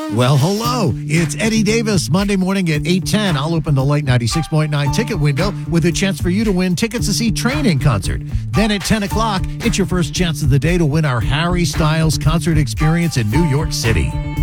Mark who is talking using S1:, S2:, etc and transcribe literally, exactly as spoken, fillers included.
S1: Well, hello. It's Eddie Davis. Monday morning at eight ten, I'll open the Late ninety-six point nine ticket window with a chance for you to win tickets to see Train in concert. Then at ten o'clock, it's your first chance of the day to win our Harry Styles concert experience in New York City.